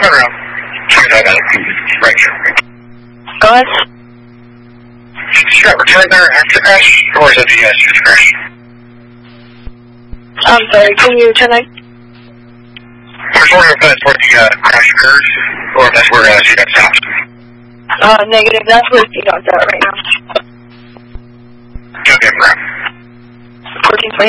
turn around. Right here. Go ahead. Should I return there after crash, or is it the just crash? I'm sorry, can you turn that? I was wondering if that's where the crash occurred, or if that's where CDOT stops. Negative, that's where CDOT's at right now. Okay, crap. 1420.